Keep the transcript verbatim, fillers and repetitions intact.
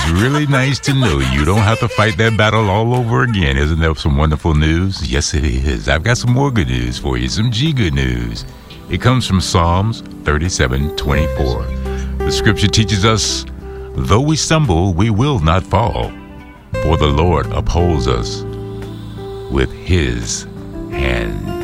It's really nice to know you don't have to fight that battle all over again. Isn't that some wonderful news? Yes, it is. I've got some more good news for you, some G good news. It comes from Psalms thirty-seven twenty-four. The scripture teaches us, though we stumble, we will not fall, for the Lord upholds us with his hand.